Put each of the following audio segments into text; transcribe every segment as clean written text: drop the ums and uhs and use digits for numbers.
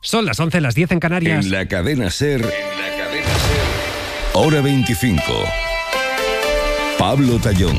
Son las 11, las 10 en Canarias. En la cadena SER, hora 25. Pablo Tallón.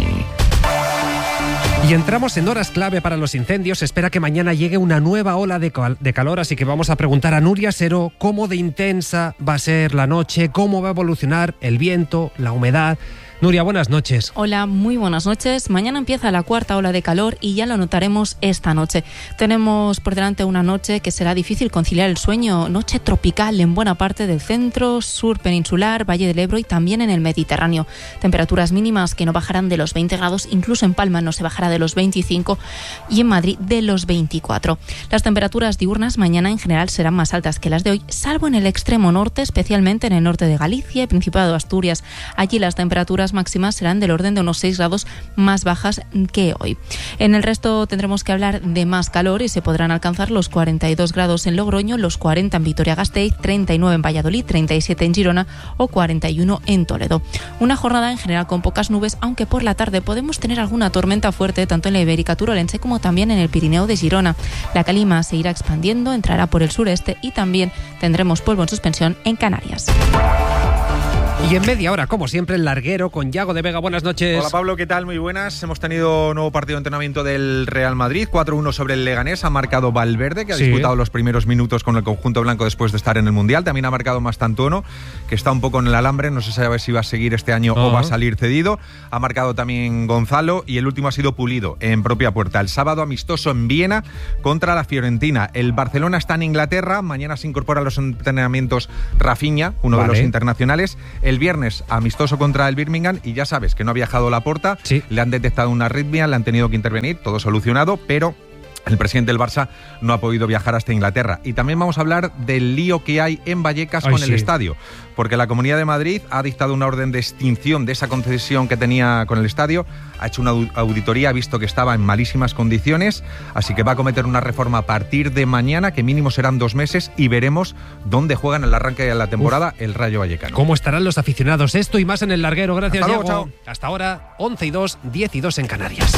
Y entramos en horas clave para los incendios. Se espera que mañana llegue una nueva ola de calor, así que vamos a preguntar a Nuria Seró cómo de intensa va a ser la noche, cómo va a evolucionar el viento, la humedad. Nuria, buenas noches. Hola, muy buenas noches. Mañana empieza la cuarta ola de calor y ya lo notaremos esta noche. Tenemos por delante una noche que será difícil conciliar el sueño. Noche tropical en buena parte del centro, sur peninsular, Valle del Ebro y también en el Mediterráneo. Temperaturas mínimas que no bajarán de los 20 grados, incluso en Palma no se bajará de los 25 y en Madrid de los 24. Las temperaturas diurnas mañana en general serán más altas que las de hoy, salvo en el extremo norte, especialmente en el norte de Galicia y Principado de Asturias. Allí las temperaturas máximas serán del orden de unos 6 grados más bajas que hoy. En el resto tendremos que hablar de más calor y se podrán alcanzar los 42 grados en Logroño, los 40 en Vitoria-Gasteiz, 39 en Valladolid, 37 en Girona o 41 en Toledo. Una jornada en general con pocas nubes, aunque por la tarde podemos tener alguna tormenta fuerte tanto en la Ibérica Turolense como también en el Pirineo de Girona. La calima se irá expandiendo, entrará por el sureste y también tendremos polvo en suspensión en Canarias. Y en media hora, como siempre, el larguero con Yago de Vega. Buenas noches. Hola Pablo, ¿qué tal? Muy buenas. Hemos tenido nuevo partido de entrenamiento del Real Madrid, 4-1 sobre el Leganés. Ha marcado Valverde, que ha disputado los primeros minutos con el conjunto blanco después de estar en el Mundial. También ha marcado Mastantuono, que está un poco en el alambre. No se sabe si va a seguir este año o va a salir cedido. Ha marcado también Gonzalo y el último ha sido Pulido, en propia puerta. El sábado amistoso en Viena contra la Fiorentina. El Barcelona está en Inglaterra. Mañana se incorpora a los entrenamientos Rafinha, uno de los internacionales. El viernes amistoso contra el Birmingham y ya sabes que no ha viajado Laporta, le han detectado una arritmia, le han tenido que intervenir, todo solucionado, pero el presidente del Barça no ha podido viajar hasta Inglaterra. Y también vamos a hablar del lío que hay en Vallecas con el estadio, porque la Comunidad de Madrid ha dictado una orden de extinción de esa concesión que tenía con el estadio, ha hecho una auditoría, ha visto que estaba en malísimas condiciones, así que va a cometer una reforma a partir de mañana, que mínimo serán 2 meses, y veremos dónde juegan el arranque de la temporada el Rayo Vallecano. ¿Cómo estarán los aficionados? Esto y más en el larguero. Gracias, Hasta luego, Diego. chao. Hasta ahora, 11:02, 10:02 en Canarias.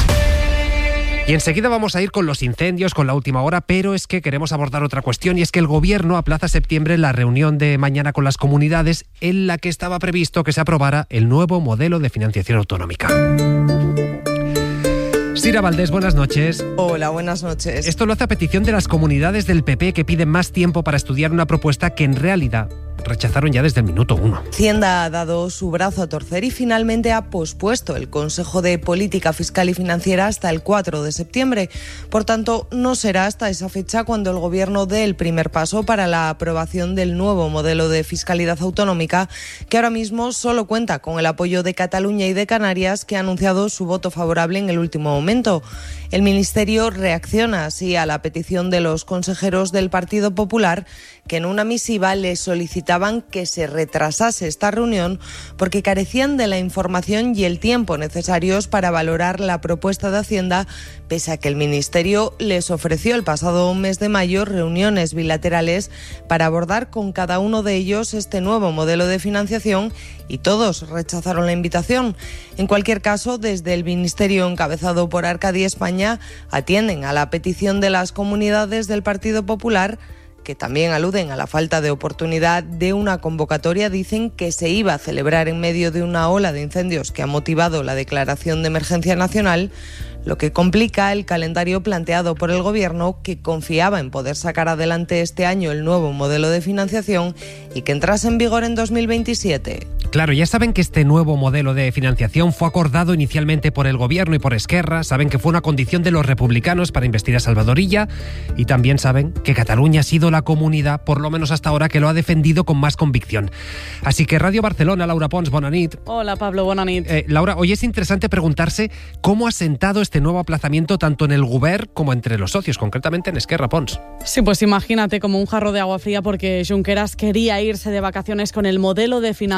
Y enseguida vamos a ir con los incendios, con la última hora, pero es que queremos abordar otra cuestión, y es que el Gobierno aplaza a septiembre la reunión de mañana con las comunidades en la que estaba previsto que se aprobara el nuevo modelo de financiación autonómica. Sira Valdés, buenas noches. Hola, buenas noches. Esto lo hace a petición de las comunidades del PP, que piden más tiempo para estudiar una propuesta que en realidad rechazaron ya desde el minuto 1. Hacienda ha dado su brazo a torcer y finalmente ha pospuesto el Consejo de Política Fiscal y Financiera hasta el 4 de septiembre. Por tanto, no será hasta esa fecha cuando el Gobierno dé el primer paso para la aprobación del nuevo modelo de fiscalidad autonómica, que ahora mismo solo cuenta con el apoyo de Cataluña y de Canarias, que ha anunciado su voto favorable en el último momento. El Ministerio reacciona así a la petición de los consejeros del Partido Popular, que en una misiva le solicitaban que se retrasase esta reunión porque carecían de la información y el tiempo necesarios para valorar la propuesta de Hacienda, pese a que el Ministerio les ofreció el pasado mes de mayo reuniones bilaterales para abordar con cada uno de ellos este nuevo modelo de financiación, y todos rechazaron la invitación. En cualquier caso, desde el Ministerio encabezado por Arcadi España atienden a la petición de las comunidades del Partido Popular, que también aluden a la falta de oportunidad de una convocatoria. Dicen que se iba a celebrar en medio de una ola de incendios que ha motivado la declaración de emergencia nacional, lo que complica el calendario planteado por el Gobierno, que confiaba en poder sacar adelante este año el nuevo modelo de financiación y que entrase en vigor en 2027. Claro, ya saben que este nuevo modelo de financiación fue acordado inicialmente por el Gobierno y por Esquerra, saben que fue una condición de los republicanos para investir a Salvador Illa, y también saben que Cataluña ha sido la comunidad, por lo menos hasta ahora, que lo ha defendido con más convicción. Así que Radio Barcelona, Laura Pons, bona nit. Hola Pablo, bona nit. Laura, hoy es interesante preguntarse cómo ha sentado este nuevo aplazamiento tanto en el Govern como entre los socios, concretamente en Esquerra, Pons. Sí, pues imagínate, como un jarro de agua fría, porque Junqueras quería irse de vacaciones con el modelo de financiación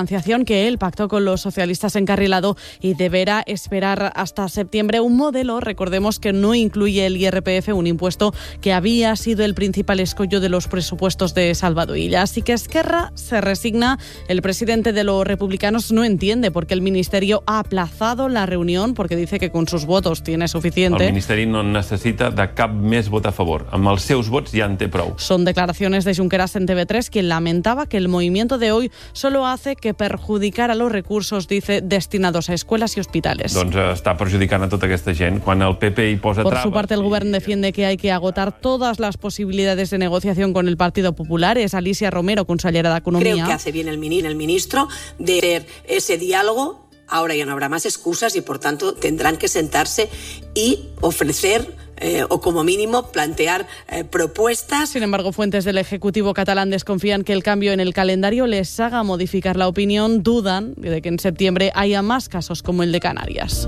Desconfían que él pactó con los socialistas encarrilado y deberá esperar hasta septiembre un modelo, recordemos, que no incluye el IRPF, un impuesto que había sido el principal escollo de los presupuestos de Salvador Illa. Así que Esquerra se resigna. El presidente de los republicanos no entiende por qué el Ministerio ha aplazado la reunión, porque dice que con sus votos tiene suficiente. El Ministeri no necessita de cap més vot a favor. Amb els seus vots ja en té prou. Son declaraciones de Junqueras en TV3, quien lamentaba que el movimiento de hoy solo hace que perjudicar a los recursos, dice, destinados a escuelas y hospitales. Doncs està perjudicant a tota aquesta gent. Quan el PP hi posa Por traves... su parte, el Gobierno defiende que hay que agotar todas las posibilidades de negociación con el Partido Popular. Es Alicia Romero, consellera de Economía. Creo que hace bien el ministro de hacer ese diálogo. Ahora ya no habrá más excusas y, por tanto, tendrán que sentarse y ofrecer o como mínimo plantear propuestas. Sin embargo, fuentes del Ejecutivo catalán desconfían que el cambio en el calendario les haga modificar la opinión. Dudan de que en septiembre haya más casos como el de Canarias.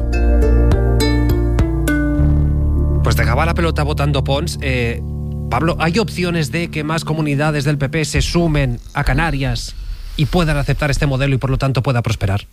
Pues dejaba la pelota votando Pons. Pablo, ¿hay opciones de que más comunidades del PP se sumen a Canarias y puedan aceptar este modelo y por lo tanto pueda prosperar?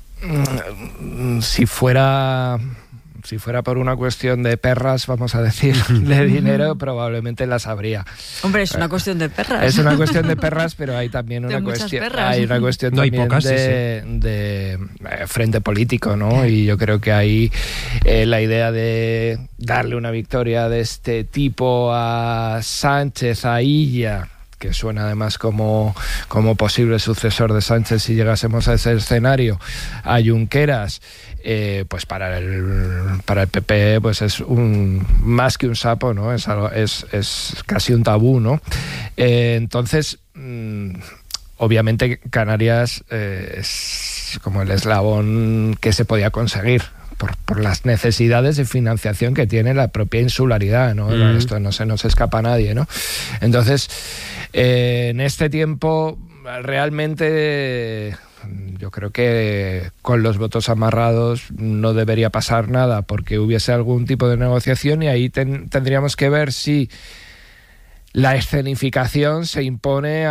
Si fuera por una cuestión de perras, vamos a decir, de dinero, probablemente las habría. Hombre, es una cuestión de perras. Es una cuestión de perras, pero hay también una cuestión no hay también pocas, de frente político, ¿no? Y yo creo que ahí la idea de darle una victoria de este tipo a Sánchez, a Illa, que suena además como posible sucesor de Sánchez si llegásemos a ese escenario, a Junqueras, pues para el PP pues es más que un sapo, ¿no? Es casi un tabú, ¿no? Entonces, obviamente Canarias es como el eslabón que se podía conseguir por las necesidades de financiación que tiene la propia insularidad, ¿no? Esto no se nos escapa a nadie, ¿no? Entonces, en este tiempo realmente yo creo que con los votos amarrados no debería pasar nada porque hubiese algún tipo de negociación y ahí tendríamos que ver si la escenificación se impone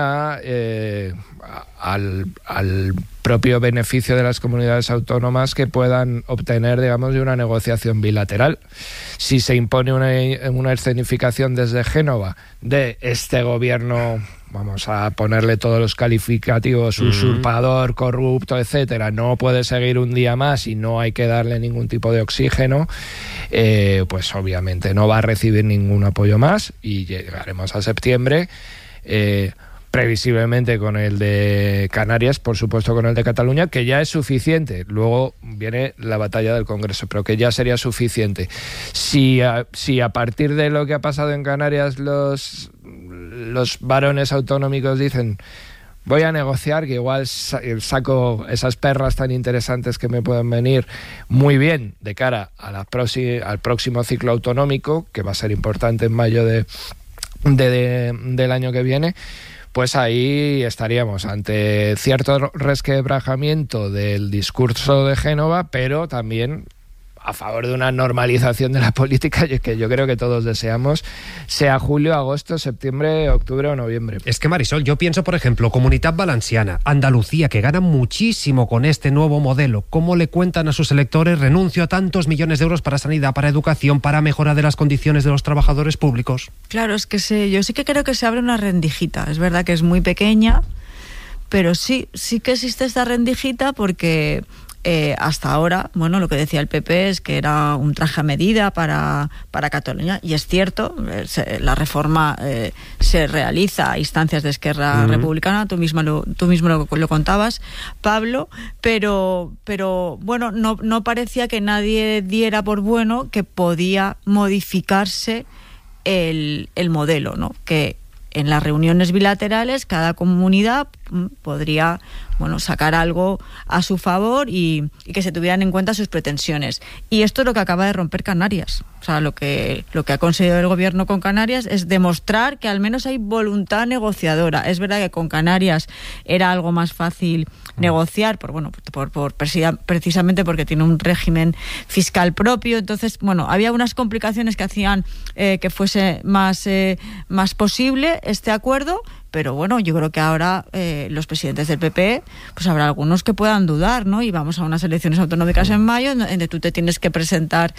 al propio beneficio de las comunidades autónomas que puedan obtener, digamos, de una negociación bilateral. Si se impone una escenificación desde Génova de este gobierno, vamos a ponerle todos los calificativos, usurpador, corrupto, etcétera, no puede seguir un día más y no hay que darle ningún tipo de oxígeno, pues obviamente no va a recibir ningún apoyo más y llegaremos a septiembre, previsiblemente con el de Canarias, por supuesto con el de Cataluña, que ya es suficiente. Luego viene la batalla del Congreso, pero que ya sería suficiente. Si a partir de lo que ha pasado en Canarias los varones autonómicos dicen voy a negociar, que igual saco esas perras tan interesantes que me pueden venir muy bien de cara a al próximo ciclo autonómico, que va a ser importante en mayo del año que viene, pues ahí estaríamos ante cierto resquebrajamiento del discurso de Génova, pero también a favor de una normalización de la política que yo creo que todos deseamos, sea julio, agosto, septiembre, octubre o noviembre. Es que, Marisol, yo pienso, por ejemplo, Comunitat Valenciana, Andalucía, que ganan muchísimo con este nuevo modelo. ¿Cómo le cuentan a sus electores renuncio a tantos millones de euros para sanidad, para educación, para mejora de las condiciones de los trabajadores públicos? Claro, es que yo sí que creo que se abre una rendijita. Es verdad que es muy pequeña, pero sí que existe esta rendijita porque... hasta ahora, bueno, lo que decía el PP es que era un traje a medida para Cataluña, y es cierto, la reforma se realiza a instancias de Esquerra Republicana, tú mismo lo contabas, Pablo, pero bueno, no parecía que nadie diera por bueno que podía modificarse el modelo, ¿no? Que en las reuniones bilaterales cada comunidad podría, bueno, sacar algo a su favor y que se tuvieran en cuenta sus pretensiones. Y esto es lo que acaba de romper Canarias. O sea, lo que ha conseguido el gobierno con Canarias es demostrar que al menos hay voluntad negociadora. Es verdad que con Canarias era algo más fácil negociar, precisamente porque tiene un régimen fiscal propio. Entonces, bueno, había unas complicaciones que hacían que fuese más posible este acuerdo, pero bueno, yo creo que ahora los presidentes del PP, pues habrá algunos que puedan dudar, ¿no? Y vamos a unas elecciones autonómicas en mayo, donde tú te tienes que presentar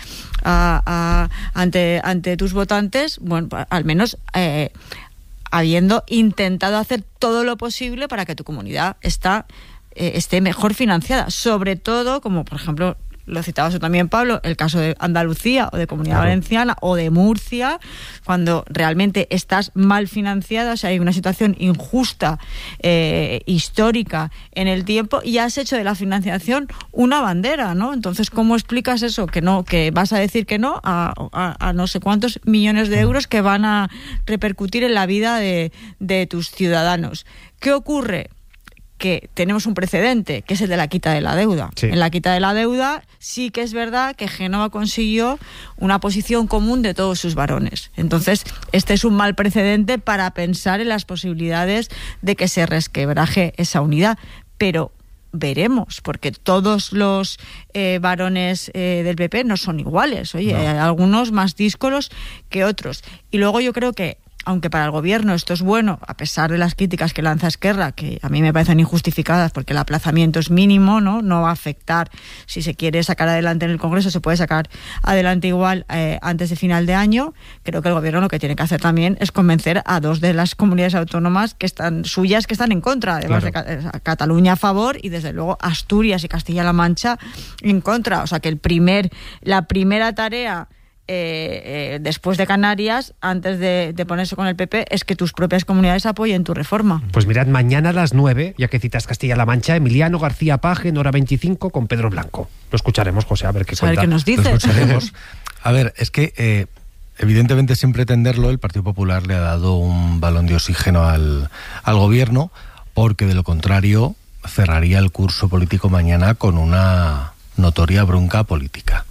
ante tus votantes, bueno, al menos habiendo intentado hacer todo lo posible para que tu comunidad esté mejor financiada, sobre todo, como por ejemplo lo citabas tú también, Pablo, el caso de Andalucía o de Comunidad Valenciana o de Murcia, cuando realmente estás mal financiada, o sea, hay una situación injusta, histórica en el tiempo, y has hecho de la financiación una bandera, ¿no? Entonces, ¿cómo explicas eso? Que vas a decir que no a no sé cuántos millones de euros que van a repercutir en la vida de tus ciudadanos. ¿Qué ocurre? Que tenemos un precedente, que es el de la quita de la deuda. Sí. En la quita de la deuda sí que es verdad que Génova consiguió una posición común de todos sus varones. Entonces, este es un mal precedente para pensar en las posibilidades de que se resquebraje esa unidad. Pero veremos, porque todos los varones del PP no son iguales. Oye, hay algunos más díscolos que otros. Y luego yo creo que, aunque para el gobierno esto es bueno, a pesar de las críticas que lanza Esquerra, que a mí me parecen injustificadas porque el aplazamiento es mínimo, no va a afectar. Si se quiere sacar adelante en el Congreso, se puede sacar adelante igual antes de final de año. Creo que el gobierno lo que tiene que hacer también es convencer a 2 de las comunidades autónomas que están en contra, además de Cataluña a favor, y desde luego Asturias y Castilla-La Mancha en contra. O sea que la primera tarea después de Canarias, antes de ponerse con el PP, es que tus propias comunidades apoyen tu reforma. Pues mirad, mañana a las 9, ya que citas Castilla-La Mancha, Emiliano García Paje, en Hora 25, con Pedro Blanco. Lo escucharemos, José, a ver qué cuenta. A ver qué nos dice. Lo escucharemos. A ver, es que evidentemente, sin pretenderlo, el Partido Popular le ha dado un balón de oxígeno al gobierno, porque de lo contrario cerraría el curso político mañana con una notoria bronca política.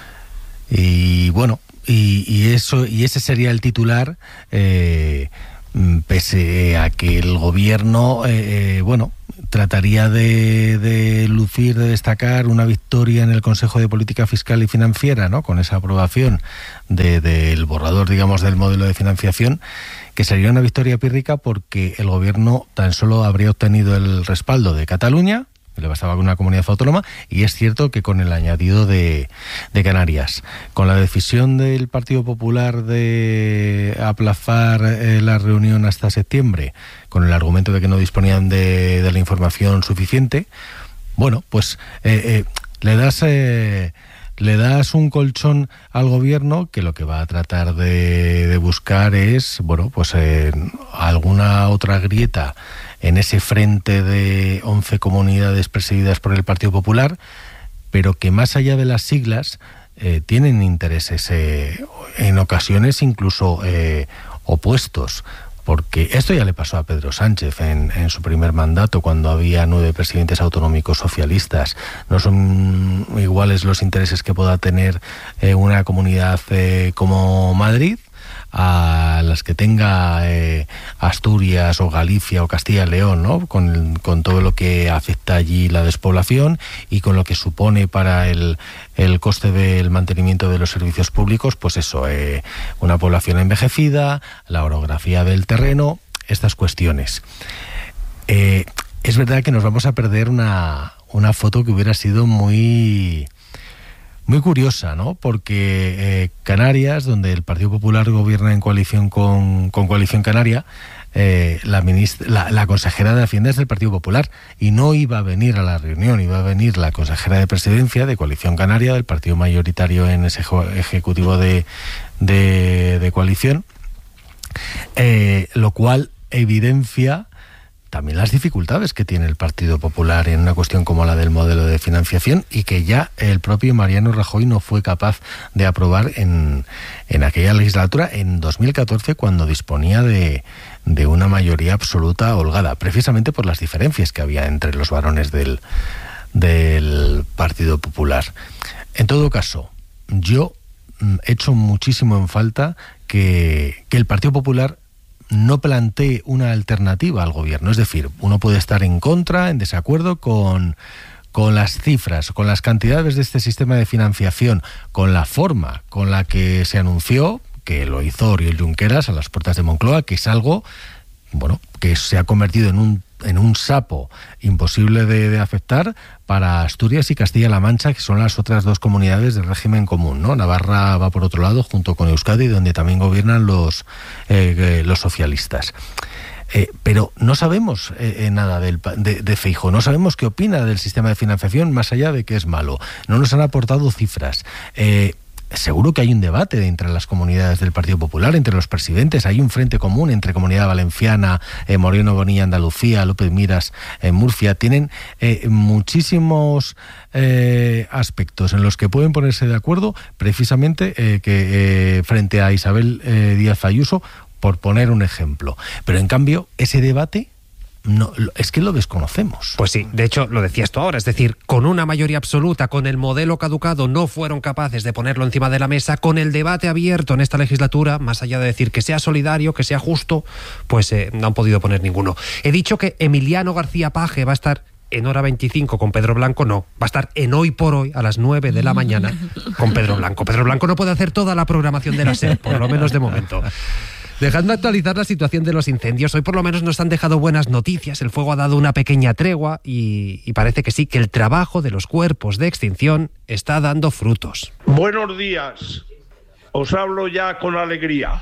Y bueno, y ese sería el titular, pese a que el gobierno trataría de lucir, de destacar una victoria en el Consejo de Política Fiscal y Financiera, ¿no? Con esa aprobación del borrador, digamos, del modelo de financiación, que sería una victoria pírrica, porque el gobierno tan solo habría obtenido el respaldo de Cataluña, le bastaba con una comunidad autónoma, y es cierto que con el añadido de Canarias. Con la decisión del Partido Popular de aplazar la reunión hasta septiembre, con el argumento de que no disponían de la información suficiente, bueno, pues le das un colchón al gobierno, que lo que va a tratar de buscar es, bueno, pues alguna otra grieta en ese frente de 11 comunidades presididas por el Partido Popular, pero que más allá de las siglas tienen intereses en ocasiones incluso opuestos. Porque esto ya le pasó a Pedro Sánchez en su primer mandato, cuando había 9 presidentes autonómicos socialistas. No son iguales los intereses que pueda tener una comunidad como Madrid a las que tenga Asturias o Galicia o Castilla y León, ¿no? Con todo lo que afecta allí la despoblación y con lo que supone para el coste del mantenimiento de los servicios públicos, pues eso, una población envejecida, la orografía del terreno, estas cuestiones. Es verdad que nos vamos a perder una foto que hubiera sido muy curiosa, ¿no? Porque Canarias, donde el Partido Popular gobierna en coalición con Coalición Canaria, la consejera de Hacienda es del Partido Popular, y no iba a venir a la reunión, iba a venir la consejera de Presidencia de Coalición Canaria, del partido mayoritario en ese ejecutivo de coalición, lo cual evidencia también las dificultades que tiene el Partido Popular en una cuestión como la del modelo de financiación, y que ya el propio Mariano Rajoy no fue capaz de aprobar en aquella legislatura, en 2014, cuando disponía de una mayoría absoluta holgada, precisamente por las diferencias que había entre los varones del Partido Popular. En todo caso, yo echo muchísimo en falta que el Partido Popular no plantee una alternativa al gobierno. Es decir, uno puede estar en contra, en desacuerdo con las cifras, con las cantidades de este sistema de financiación, con la forma con la que se anunció, que lo hizo Oriol Junqueras a las puertas de Moncloa, que es algo bueno, que se ha convertido en un sapo imposible de aceptar para Asturias y Castilla-La Mancha, que son las otras dos comunidades del régimen común, ¿no? Navarra va por otro lado, junto con Euskadi, donde también gobiernan los socialistas. Pero no sabemos nada de Feijóo, no sabemos qué opina del sistema de financiación, más allá de que es malo. No nos han aportado cifras. Seguro que hay un debate entre las comunidades del Partido Popular, entre los presidentes. Hay un frente común entre Comunidad Valenciana, Moreno Bonilla, Andalucía, López Miras, Murcia. Tienen muchísimos aspectos en los que pueden ponerse de acuerdo, precisamente que frente a Isabel Díaz Ayuso, por poner un ejemplo. Pero en cambio, ese debate no, es que lo desconocemos. Pues sí, de hecho lo decías tú ahora, es decir, con una mayoría absoluta, con el modelo caducado, no fueron capaces de ponerlo encima de la mesa. Con el debate abierto en esta legislatura, más allá de decir que sea solidario, que sea justo, pues no han podido poner ninguno. He dicho que Emiliano García Paje va a estar en Hora 25 con Pedro Blanco, no, va a estar en Hoy por Hoy a las 9 de la mañana con Pedro Blanco. Pedro Blanco no puede hacer toda la programación de la SER, por lo menos de momento. Dejando actualizar la situación de los incendios, hoy por lo menos nos han dejado buenas noticias. El fuego ha dado una pequeña tregua y parece que sí, que el trabajo de los cuerpos de extinción está dando frutos. Buenos días, os hablo ya con alegría.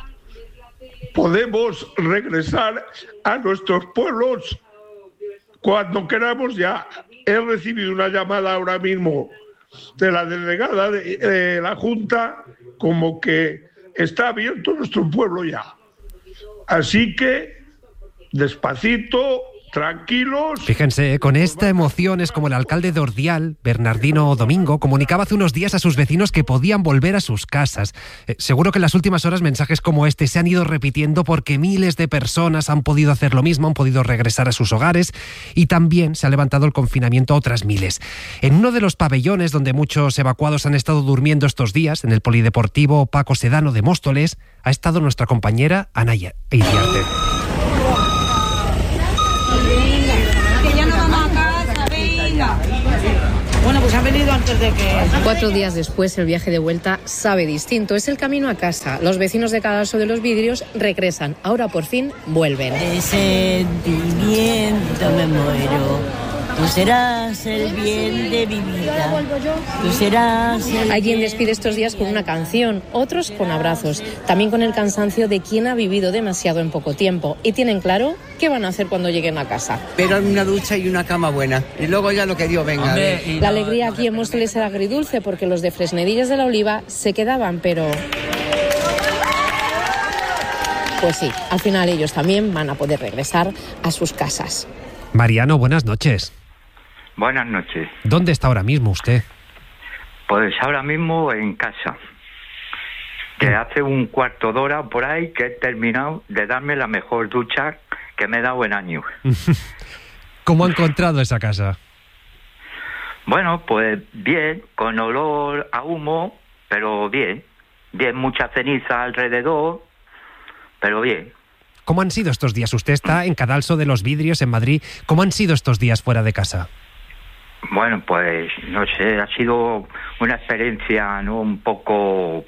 Podemos regresar a nuestros pueblos cuando queramos ya. He recibido una llamada ahora mismo de la delegada de la Junta como que está abierto nuestro pueblo ya. Así que, despacito, tranquilos. Fíjense, con esta emoción es como el alcalde de Ordial, Bernardino Domingo, comunicaba hace unos días a sus vecinos que podían volver a sus casas. Seguro que en las últimas horas mensajes como este se han ido repitiendo porque miles de personas han podido hacer lo mismo, han podido regresar a sus hogares y también se ha levantado el confinamiento a otras miles. En uno de los pabellones donde muchos evacuados han estado durmiendo estos días, en el Polideportivo Paco Sedano de Móstoles, ha estado nuestra compañera Ana Iriarte. Bueno, pues han venido antes de que... 4 días después, el viaje de vuelta sabe distinto. Es el camino a casa. Los vecinos de Cadalso de los Vidrios regresan. Ahora por fin vuelven. De sentimiento me muero. Tú serás el bien de mi vida. Tú serás el... Hay quien despide estos días con una canción, otros con abrazos, también con el cansancio de quien ha vivido demasiado en poco tiempo. Y tienen claro qué van a hacer cuando lleguen a casa. Pero una ducha y una cama buena. Y luego ya lo que Dios venga. La alegría aquí en Móstoles era agridulce porque los de Fresnedillas de la Oliva se quedaban, pero... Pues sí, al final ellos también van a poder regresar a sus casas. Mariano, buenas noches. Buenas noches. ¿Dónde está ahora mismo usted? Pues ahora mismo en casa. Que hace un cuarto de hora por ahí que he terminado de darme la mejor ducha que me he dado en años. ¿Cómo ha encontrado esa casa? Bueno, pues bien, con olor a humo, pero bien. Bien, mucha ceniza alrededor, pero bien. ¿Cómo han sido estos días? Usted está en Cadalso de los Vidrios, en Madrid. ¿Cómo han sido estos días fuera de casa? Bueno, pues no sé, ha sido una experiencia, ¿no?, un poco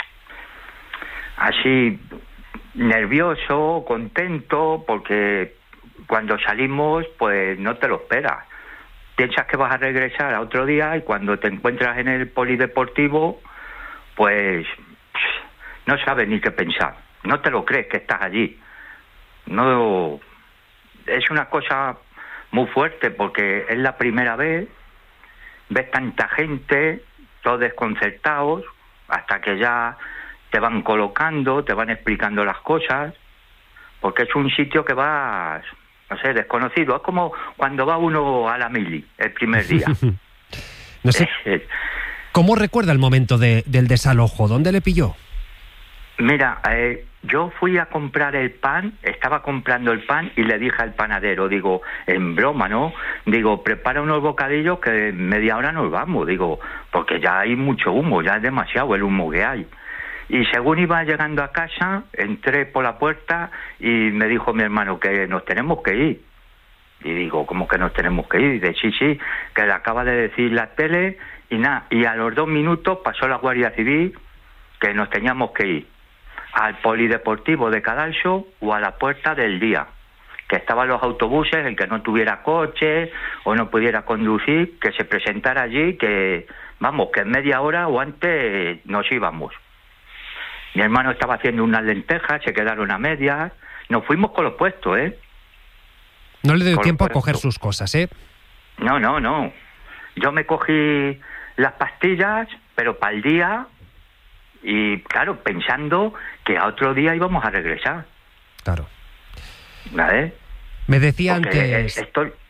así nervioso, contento, porque cuando salimos pues no te lo esperas. Piensas que vas a regresar a otro día y cuando te encuentras en el polideportivo pues no sabes ni qué pensar. No te lo crees que estás allí. No, es una cosa muy fuerte porque es la primera vez, ves tanta gente, todos desconcertados, hasta que ya te van colocando, te van explicando las cosas, porque es un sitio que vas, no sé, desconocido. Es como cuando va uno a la mili el primer día. No sé, ¿cómo recuerda el momento del desalojo? ¿Dónde le pilló? Mira, yo fui a comprar el pan, estaba comprando el pan y le dije al panadero, digo, en broma, ¿no? Digo, prepara unos bocadillos que en media hora nos vamos, digo, porque ya hay mucho humo, ya es demasiado el humo que hay. Y según iba llegando a casa, entré por la puerta y me dijo mi hermano que nos tenemos que ir. Y digo, ¿cómo que nos tenemos que ir? Y dice, sí, que le acaba de decir la tele y nada. Y a los 2 minutos pasó la Guardia Civil que nos teníamos que ir al polideportivo de Cadalso o a la Puerta del Día. que estaban los autobuses, el que no tuviera coche o no pudiera conducir, que se presentara allí, que en media hora o antes nos íbamos. Mi hermano estaba haciendo unas lentejas, se quedaron a medias, nos fuimos con los puestos, No le dio tiempo a coger sus cosas, No. Yo me cogí las pastillas, pero para el día, y claro, pensando que a otro día íbamos a regresar. Claro. ¿Vale? Me decía antes...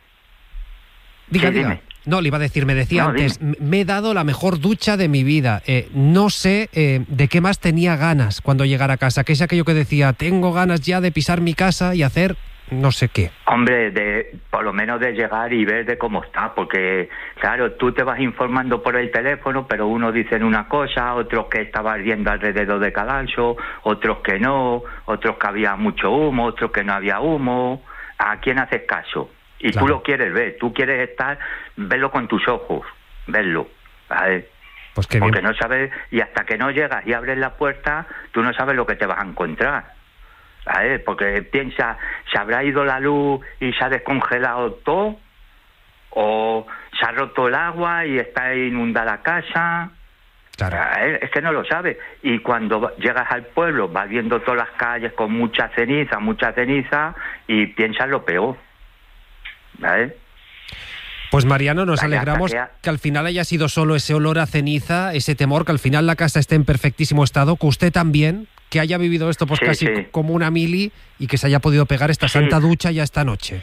Diga. No, le iba a decir, me decía antes, me he dado la mejor ducha de mi vida. No sé de qué más tenía ganas cuando llegara a casa, que es aquello que decía, tengo ganas ya de pisar mi casa y hacer no sé qué. Hombre, por lo menos de llegar y ver de cómo está, porque claro, tú te vas informando por el teléfono, pero unos dicen una cosa, otros que estaban viendo alrededor de Cadalso, otros que no, otros que había mucho humo, otros que no había humo. ¿A quién haces caso? Y claro, tú lo quieres ver, tú quieres verlo con tus ojos, verlo, ¿vale? Pues qué porque bien. No sabes, y hasta que no llegas y abres la puerta, tú no sabes lo que te vas a encontrar, ¿vale? Porque piensa, ¿se habrá ido la luz y se ha descongelado todo? ¿O se ha roto el agua y está inundada la casa? Claro. Es que no lo sabes. Y cuando llegas al pueblo, vas viendo todas las calles con mucha ceniza, y piensas lo peor, ¿vale? Pues Mariano, nos alegramos que al final haya sido solo ese olor a ceniza, ese temor, que al final la casa esté en perfectísimo estado, que usted también, que haya vivido esto pues casi como una mili y que se haya podido pegar esta santa ducha ya esta noche.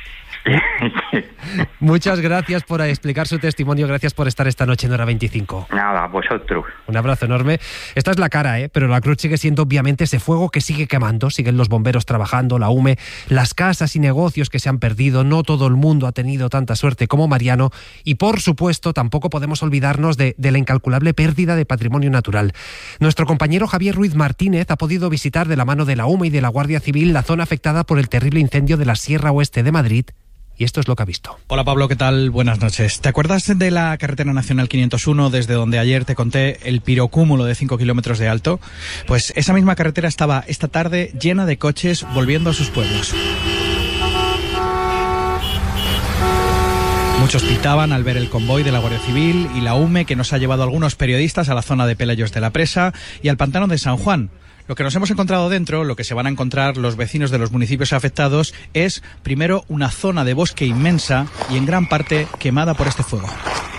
Muchas gracias por explicar su testimonio, gracias por estar esta noche en Hora 25. Nada, vosotros. Un abrazo enorme. Esta es la cara, pero la cruz sigue siendo obviamente ese fuego que sigue quemando, siguen los bomberos trabajando, la UME, las casas y negocios que se han perdido, no todo el mundo ha tenido tanta suerte como Mariano y por supuesto tampoco podemos olvidarnos de la incalculable pérdida de patrimonio natural. Nuestro compañero Javier Ruiz Martínez ha podido visitar de la mano de la UME y de la Guardia Civil la zona afectada por el terrible incendio de la Sierra Oeste de Madrid. Y esto es lo que ha visto. Hola Pablo, ¿qué tal? Buenas noches. ¿Te acuerdas de la carretera nacional 501 desde donde ayer te conté el pirocúmulo de 5 kilómetros de alto? Pues esa misma carretera estaba esta tarde llena de coches volviendo a sus pueblos. Muchos pitaban al ver el convoy de la Guardia Civil y la UME que nos ha llevado a algunos periodistas a la zona de Pelayos de la Presa y al pantano de San Juan. Lo que nos hemos encontrado dentro, lo que se van a encontrar los vecinos de los municipios afectados, es primero una zona de bosque inmensa y en gran parte quemada por este fuego.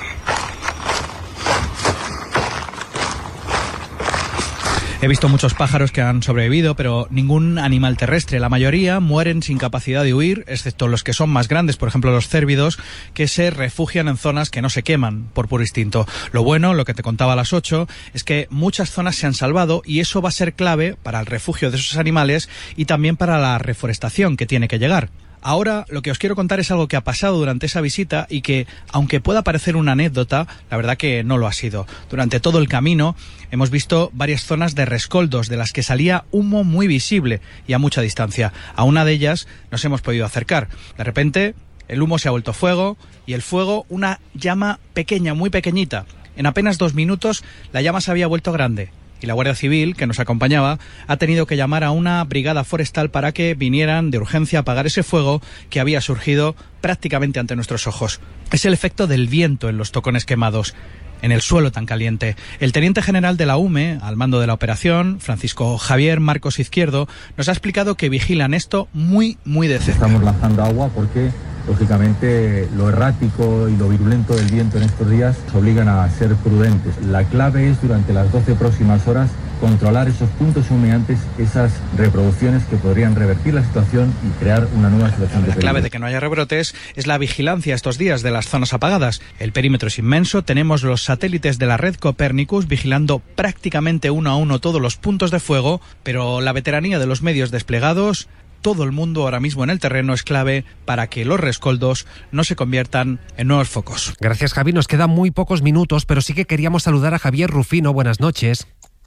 He visto muchos pájaros que han sobrevivido, pero ningún animal terrestre. La mayoría mueren sin capacidad de huir, excepto los que son más grandes, por ejemplo los cérvidos, que se refugian en zonas que no se queman por puro instinto. Lo bueno, lo que te contaba a las 8, es que muchas zonas se han salvado y eso va a ser clave para el refugio de esos animales y también para la reforestación que tiene que llegar. Ahora lo que os quiero contar es algo que ha pasado durante esa visita y que, aunque pueda parecer una anécdota, la verdad que no lo ha sido. Durante todo el camino hemos visto varias zonas de rescoldos de las que salía humo muy visible y a mucha distancia. A una de ellas nos hemos podido acercar. De repente el humo se ha vuelto fuego y el fuego una llama pequeña, muy pequeñita. En apenas 2 minutos la llama se había vuelto grande. Y la Guardia Civil, que nos acompañaba, ha tenido que llamar a una brigada forestal para que vinieran de urgencia a apagar ese fuego que había surgido prácticamente ante nuestros ojos. Es el efecto del viento en los tocones quemados, en el suelo tan caliente. El teniente general de la UME, al mando de la operación, Francisco Javier Marcos Izquierdo, nos ha explicado que vigilan esto muy, muy de cerca. Estamos lanzando agua porque, lógicamente, lo errático y lo virulento del viento en estos días nos obligan a ser prudentes. La clave es, durante las 12 próximas horas, controlar esos puntos humeantes, esas reproducciones que podrían revertir la situación y crear una nueva situación de peligro. La clave de que no haya rebrotes es la vigilancia estos días de las zonas apagadas. El perímetro es inmenso, tenemos los satélites de la red Copernicus vigilando prácticamente uno a uno todos los puntos de fuego, pero la veteranía de los medios desplegados, todo el mundo ahora mismo en el terreno, es clave para que los rescoldos no se conviertan en nuevos focos. Gracias, Javi. Nos quedan muy pocos minutos, pero sí que queríamos saludar a Javier Rufino. Buenas noches.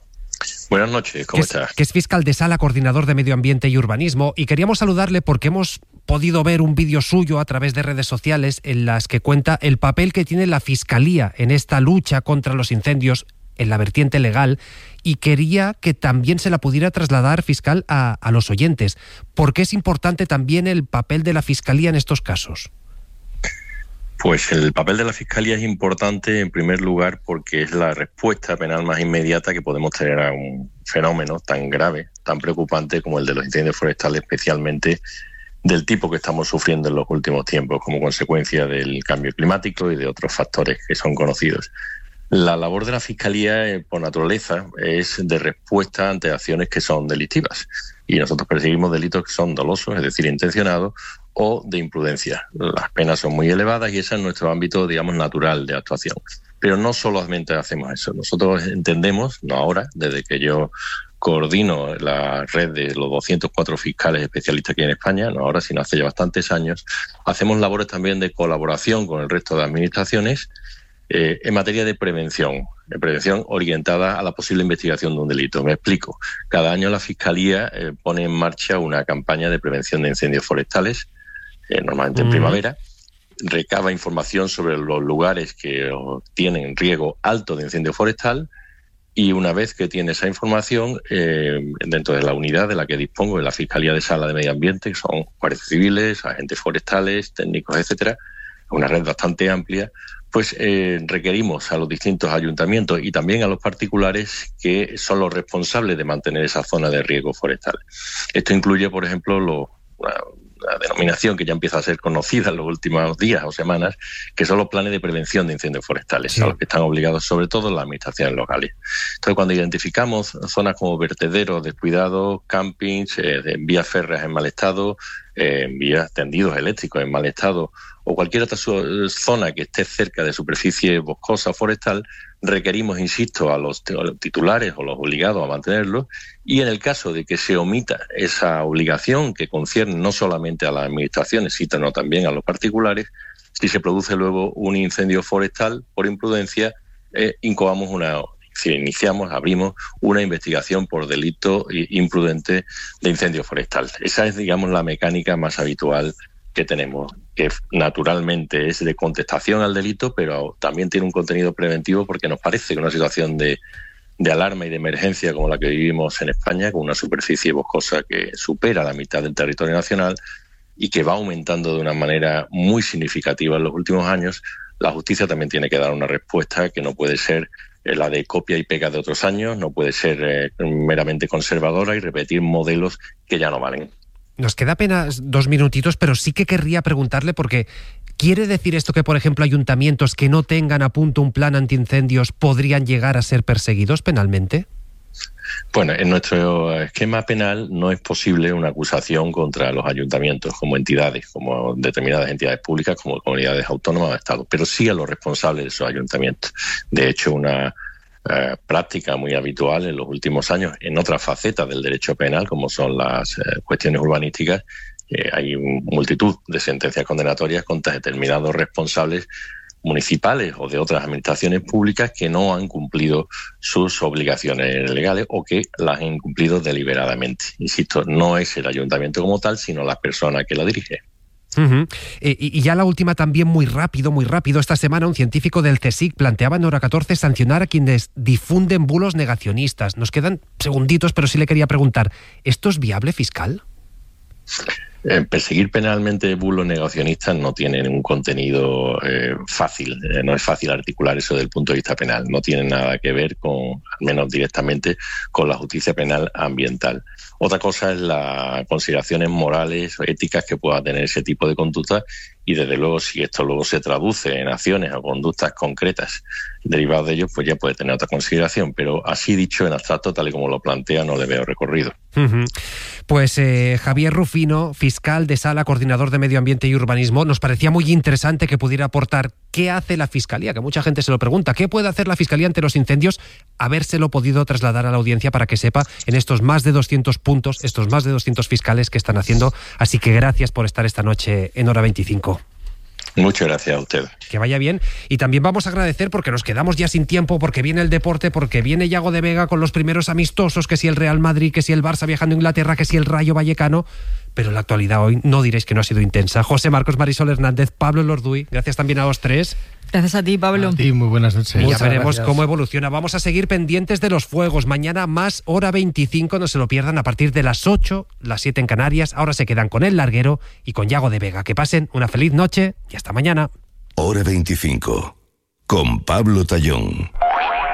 Buenas noches, ¿cómo estás? Que es fiscal de sala, coordinador de Medio Ambiente y Urbanismo, y queríamos saludarle porque hemos podido ver un vídeo suyo a través de redes sociales en las que cuenta el papel que tiene la Fiscalía en esta lucha contra los incendios en la vertiente legal y quería que también se la pudiera trasladar, fiscal, a los oyentes. ¿Por qué es importante también el papel de la Fiscalía en estos casos? Pues el papel de la Fiscalía es importante en primer lugar porque es la respuesta penal más inmediata que podemos tener a un fenómeno tan grave, tan preocupante como el de los incendios forestales, especialmente del tipo que estamos sufriendo en los últimos tiempos como consecuencia del cambio climático y de otros factores que son conocidos. La labor de la Fiscalía, por naturaleza, es de respuesta ante acciones que son delictivas. Y nosotros perseguimos delitos que son dolosos, es decir, intencionados, o de imprudencia. Las penas son muy elevadas y ese es nuestro ámbito, digamos, natural de actuación. Pero no solamente hacemos eso. Nosotros entendemos, no ahora, desde que yo coordino la red de los 204 fiscales especialistas aquí en España, no ahora, sino hace ya bastantes años, hacemos labores también de colaboración con el resto de administraciones en materia de prevención orientada a la posible investigación de un delito. Me explico. Cada año la Fiscalía pone en marcha una campaña de prevención de incendios forestales, normalmente en primavera, recaba información sobre los lugares que tienen riesgo alto de incendio forestal y una vez que tiene esa información, dentro de la unidad de la que dispongo, de la Fiscalía de Sala de Medio Ambiente, que son guardias civiles, agentes forestales, técnicos, etcétera, una red bastante amplia, pues requerimos a los distintos ayuntamientos y también a los particulares que son los responsables de mantener esa zona de riesgo forestal. Esto incluye, por ejemplo, la denominación que ya empieza a ser conocida en los últimos días o semanas, que son los planes de prevención de incendios forestales, sí, a los que están obligados sobre todo las administraciones locales. Entonces, cuando identificamos zonas como vertederos descuidados, campings, vías férreas en mal estado, vías tendidos eléctricos en mal estado, o cualquier otra zona que esté cerca de superficie boscosa o forestal, requerimos, insisto, a los titulares o los obligados a mantenerlo, y en el caso de que se omita esa obligación que concierne no solamente a las administraciones, sino también a los particulares, si se produce luego un incendio forestal por imprudencia, abrimos una investigación por delito imprudente de incendio forestal. Esa es, digamos, la mecánica más habitual que tenemos, que naturalmente es de contestación al delito, pero también tiene un contenido preventivo porque nos parece que una situación de alarma y de emergencia como la que vivimos en España, con una superficie boscosa que supera la mitad del territorio nacional y que va aumentando de una manera muy significativa en los últimos años, la justicia también tiene que dar una respuesta que no puede ser la de copia y pega de otros años, no puede ser meramente conservadora y repetir modelos que ya no valen. Nos queda apenas 2 minutitos, pero sí que querría preguntarle porque ¿quiere decir esto que, por ejemplo, ayuntamientos que no tengan a punto un plan antiincendios podrían llegar a ser perseguidos penalmente? Bueno, en nuestro esquema penal no es posible una acusación contra los ayuntamientos como entidades, como determinadas entidades públicas, como comunidades autónomas o Estado, pero sí a los responsables de esos ayuntamientos. De hecho, una práctica muy habitual en los últimos años en otras facetas del derecho penal, como son las cuestiones urbanísticas, hay multitud de sentencias condenatorias contra determinados responsables municipales o de otras administraciones públicas que no han cumplido sus obligaciones legales o que las han incumplido deliberadamente. Insisto, no es el ayuntamiento como tal, sino la persona que la dirige. Y ya la última también muy rápido. Esta semana un científico del CSIC planteaba en Hora 14 sancionar a quienes difunden bulos negacionistas. Nos quedan segunditos, pero sí le quería preguntar, ¿esto es viable, fiscal? Perseguir penalmente bulos negacionistas no tiene un contenido fácil, no es fácil articular eso desde el punto de vista penal, no tiene nada que ver con, al menos directamente, con la justicia penal ambiental. Otra cosa es las consideraciones morales o éticas que pueda tener ese tipo de conducta y desde luego si esto luego se traduce en acciones o conductas concretas derivadas de ello, pues ya puede tener otra consideración, pero así dicho en abstracto, tal y como lo plantea, no le veo recorrido. Pues Javier Rufino, fiscal de Sala, coordinador de Medio Ambiente y Urbanismo, nos parecía muy interesante que pudiera aportar qué hace la Fiscalía, que mucha gente se lo pregunta, ¿qué puede hacer la Fiscalía ante los incendios? Habérselo podido trasladar a la audiencia para que sepa en estos más de 200 puntos, estos más de 200 fiscales que están haciendo, así que gracias por estar esta noche en Hora 25. Muchas gracias a usted. Que vaya bien. Y también vamos a agradecer porque nos quedamos ya sin tiempo, porque viene el deporte, porque viene Yago de Vega con los primeros amistosos, que si el Real Madrid, que si el Barça viajando a Inglaterra, que si el Rayo Vallecano. pero la actualidad hoy no diréis que no ha sido intensa. José Marcos, Marisol Hernández, Pablo Lorduy, gracias también a los tres. Gracias a ti, Pablo. A ti, muy buenas noches. Y ya veremos cómo evoluciona. Vamos a seguir pendientes de los fuegos. Mañana más hora 25, no se lo pierdan, a partir de las 8, las 7 en Canarias. Ahora se quedan con El Larguero y con Yago de Vega. Que pasen una feliz noche y hasta mañana. Hora 25, con Pablo Tallón.